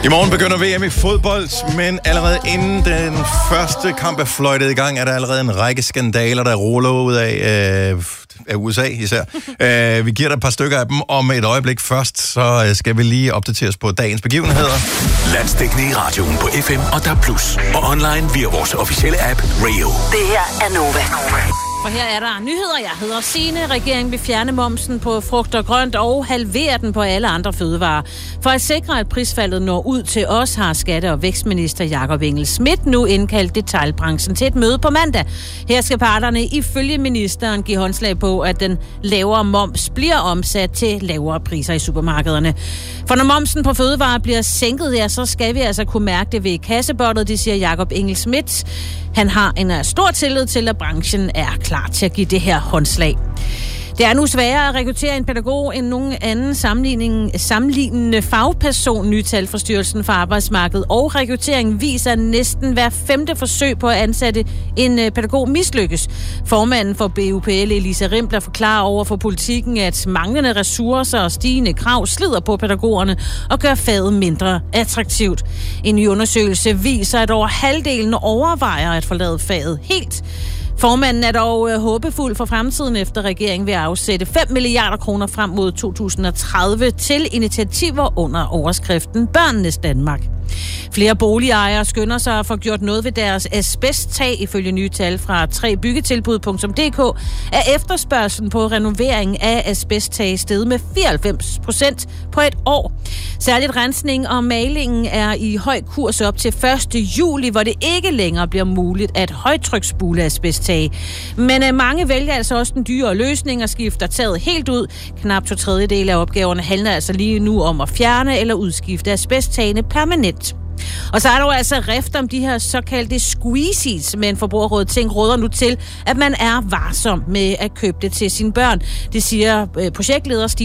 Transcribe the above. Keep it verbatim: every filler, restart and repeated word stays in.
I morgen begynder V M i fodbold, men allerede inden den første kamp er fløjtet i gang, er der allerede en række skandaler, der ruller ud af, øh, af U S A især. øh, vi giver dig et par stykker af dem om et øjeblik. Først så skal vi lige opdateres på dagens begivenheder. Landsdækkende i radioen på F M og D A B plus, og online via vores officielle app Rio. Det her er Nova. For her er der nyheder. Jeg hedder Signe. Regeringen vil fjerne momsen på frugt og grønt og halvere den på alle andre fødevarer. For at sikre, at prisfaldet når ud til os, har skatte- og vækstminister Jakob Engel-Schmidt nu indkaldt detailbranchen til et møde på mandag. Her skal parterne ifølge ministeren give håndslag på, at den lavere moms bliver omsat til lavere priser i supermarkederne. For når momsen på fødevarer bliver sænket, ja, så skal vi altså kunne mærke det ved kassebåndet, det siger Jakob Engel-Schmidt. Han har en stor tillid til, at branchen er klar til at give det her håndslag. Det er nu sværere at rekruttere en pædagog end nogen anden sammenligning, sammenlignende fagperson. Nye tal fra Styrelsen for Arbejdsmarkedet og Rekruttering viser, at næsten hver femte forsøg på at ansætte en pædagog mislykkes. Formanden for B U P L, Elisa Rimpler, forklarer over for Politikken, at manglende ressourcer og stigende krav slider på pædagogerne og gør faget mindre attraktivt. En ny undersøgelse viser, at over halvdelen overvejer at forlade faget helt. Formanden er dog håbefuld for fremtiden, efter regeringen vil afsætte fem milliarder kroner frem mod to tusind og tredive til initiativer under overskriften Børnenes Danmark. Flere boligejere skynder sig at få gjort noget ved deres asbesttag. Ifølge nye tal fra tre byggetilbud punktum d k er efterspørgslen på renovering af asbesttag steget med fireoghalvfems procent på et år. Særligt rensning og malingen er i høj kurs op til første juli, hvor det ikke længere bliver muligt at højtryksspule asbesttag. Men mange vælger altså også den dyre løsning og skifter taget helt ud. Knap to tredjedele af opgaverne handler altså lige nu om at fjerne eller udskifte asbesttagene permanent. Og så er der jo altså rift om de her såkaldte squeezies, men Forbrugerrådet Tænk råder nu til, at man er varsom med at købe det til sine børn. Det siger projektleder Stine